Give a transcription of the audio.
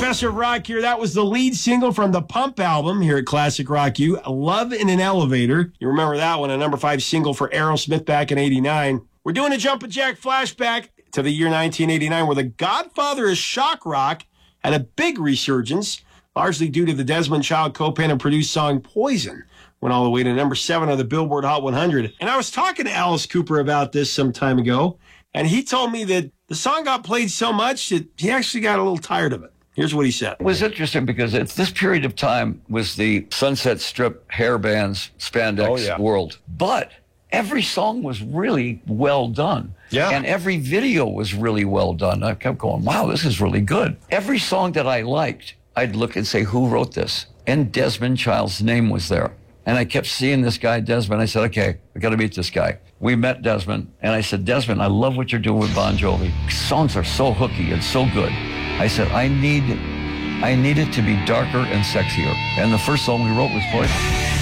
Progressive rock here. That was the lead single from the Pump album here at Classic Rock U, Love in an Elevator. You remember that one, a number 5 single for Aerosmith back in '89. We're doing a Jumpin' Jack flashback to the year 1989, where the godfather of shock rock had a big resurgence, largely due to the Desmond Child co-pen and produced song Poison. Went all the way to number 7 on the Billboard Hot 100. And I was talking to Alice Cooper about this some time ago, and he told me that the song got played so much that he actually got a little tired of it. Here's what he said. It was interesting because this period of time was the Sunset Strip hair bands, spandex world. But every song was really well done. Yeah. And every video was really well done. I kept going, wow, this is really good. Every song that I liked, I'd look and say, who wrote this? And Desmond Child's name was there. And I kept seeing this guy, Desmond. I said, okay, I got to meet this guy. We met Desmond, and I said, Desmond, I love what you're doing with Bon Jovi. Songs are so hooky and so good. I said, I need it to be darker and sexier. And the first song we wrote was Poison.